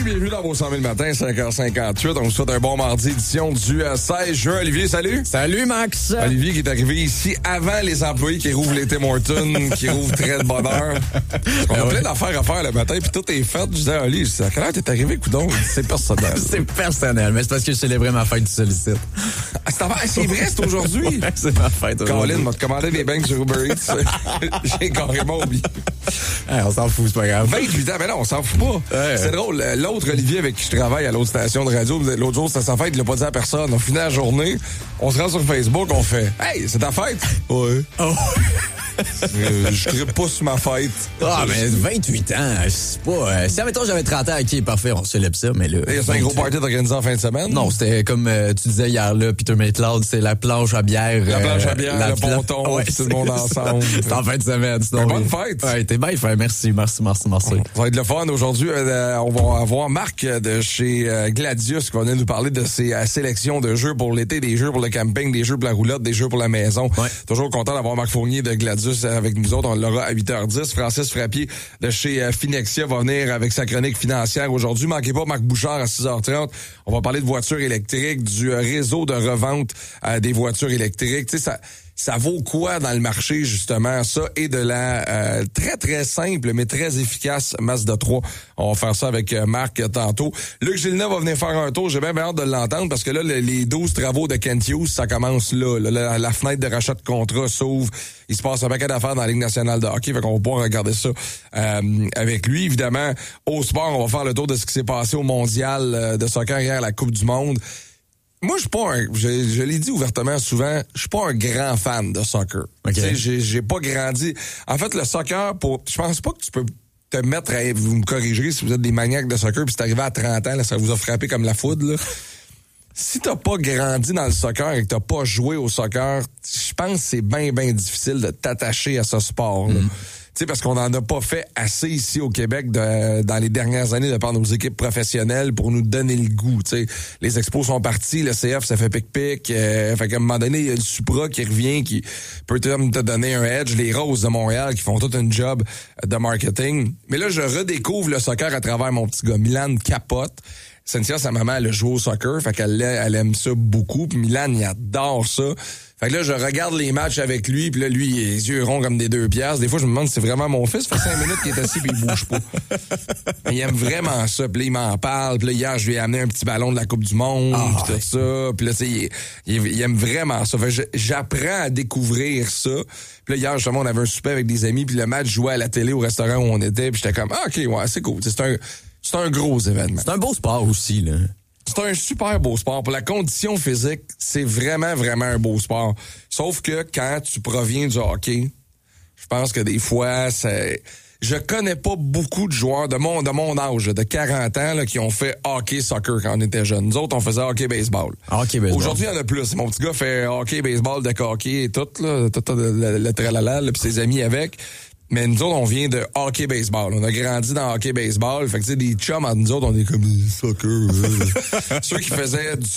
bienvenue dans vos 100 000 matins, 5h58. On vous souhaite un bon mardi, édition du 16 juin. Olivier, salut. Salut, Max. Olivier qui est arrivé ici avant les employés qui rouvrent les Tim Hortons, qui rouvrent très de bonne heure. On a plein d'affaires à faire le matin, puis tout est fait. Je disais à Olivier, à quelle heure t'es arrivé, coudon? C'est personnel. C'est personnel, mais c'est parce que je célébrais ma fête du sollicite. C'est vrai, c'est aujourd'hui. C'est ma fête aujourd'hui. Colin m'a commandé des bangs sur Uber Eats. J'ai carrément oublié. Hey, on s'en fout, c'est pas grave. 28 ans, mais non, on s'en fout pas. Ouais. C'est drôle. L'autre Olivier avec qui je travaille à l'autre station de radio, l'autre jour, c'était sa fête, il l'a pas dit à personne. On finit la journée, on se rend sur Facebook, on fait « Hey, c'est ta fête? » Ouais. Oh. Je trippe pas sur ma fête. Ah, mais 28 ans, c'est pas... si, admettons, j'avais 30 ans, OK, parfait, on célèbre ça, mais là... C'est un gros party organisé en fin de semaine? Non, c'était comme tu disais hier, là, Peter McLeod, c'est la planche à bière. La planche à bière, le ponton, ouais, tout le monde ensemble. C'est en fin de semaine. C'est une bonne fête. Ouais, t'es bien fait. Merci. Ça va être le fun. Aujourd'hui, on va avoir Marc de chez Gladius qui va venir nous parler de ses sélections de jeux pour l'été, des jeux pour le camping, des jeux pour la roulotte, des jeux pour la maison. Ouais. Toujours content d'avoir Marc Fournier de Gladius avec nous autres. On l'aura à 8h10. Francis Frappier de chez Finexia va venir avec sa chronique financière aujourd'hui. Manquez pas Marc Bouchard à 6h30. On va parler de voitures électriques, du réseau de revente des voitures électriques. Tu sais, ça vaut quoi dans le marché, justement, ça, et de la très, très simple, mais très efficace Mazda 3. On va faire ça avec Marc tantôt. Luc Gilna va venir faire un tour. J'ai bien hâte de l'entendre parce que là, les 12 travaux de Kent Hughes, ça commence là. La fenêtre de rachat de contrat s'ouvre. Il se passe un paquet d'affaires dans la Ligue nationale de hockey. Fait qu'on va pouvoir regarder ça avec lui. Évidemment, au sport, on va faire le tour de ce qui s'est passé au mondial de soccer hier à la Coupe du monde. Moi, je suis pas je l'ai dit ouvertement souvent, je suis pas un grand fan de soccer. Okay. Tu sais, j'ai pas grandi. En fait, le soccer, je pense pas que tu peux te mettre vous me corrigerez si vous êtes des maniaques de soccer puis c'est arrivé à 30 ans, là, ça vous a frappé comme la foudre, là. Si t'as pas grandi dans le soccer et que t'as pas joué au soccer, je pense que c'est bien, bien difficile de t'attacher à ce sport-là. Tu sais, parce qu'on en a pas fait assez ici au Québec dans les dernières années de par nos équipes professionnelles pour nous donner le goût. Tu sais, les expos sont partis, le CF ça fait pic-pic. Fait qu'à un moment donné, il y a le Supra qui revient, qui peut te donner un edge. Les Roses de Montréal qui font tout un job de marketing. Mais là, je redécouvre le soccer à travers mon petit gars. Milan capote. Cynthia, sa maman, elle a joué au soccer, fait qu'elle aime ça beaucoup. Puis Milan, il adore ça. Fait que là, je regarde les matchs avec lui, puis là, lui, il a les yeux ronds comme des 2 piastres. Des fois, je me demande si c'est vraiment mon fils. Ça fait 5 minutes qu'il est assis puis il bouge pas. Mais il aime vraiment ça. Puis là, il m'en parle. Puis là, hier, je lui ai amené un petit ballon de la Coupe du Monde, puis tout ça. Puis là, tu sais, il aime vraiment ça. Fait que j'apprends à découvrir ça. Puis là, hier, justement, on avait un souper avec des amis, puis le match jouait à la télé au restaurant où on était. Puis j'étais comme, OK, ouais, c'est cool. C'est un gros événement. C'est un beau sport aussi, là. C'est un super beau sport. Pour la condition physique, c'est vraiment, vraiment un beau sport. Sauf que quand tu proviens du hockey, je pense que des fois, je connais pas beaucoup de joueurs de mon âge, de 40 ans, là, qui ont fait hockey-soccer quand on était jeunes. Nous autres, on faisait hockey-baseball. Hockey-baseball. Aujourd'hui, il y en a plus. Mon petit gars fait hockey-baseball, deck hockey et tout, là, tout le tralala, puis ses amis avec. Mais nous autres, on vient de hockey-baseball. On a grandi dans hockey-baseball. Fait que, tu sais, des chums entre nous autres, on est comme soccer. Ceux qui faisaient du